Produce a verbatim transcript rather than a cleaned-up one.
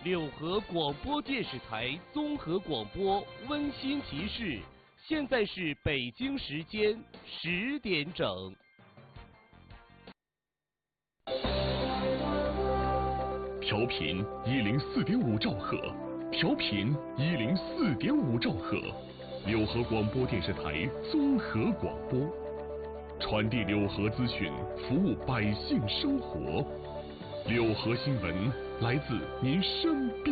六合广播电视台综合广播温馨提示：现在是北京时间十点整。 调频一零四点五兆赫，调频一零四点五兆赫，六合广播电视台综合广播，传递六合资讯，服务百姓生活。六合新闻来自您身边。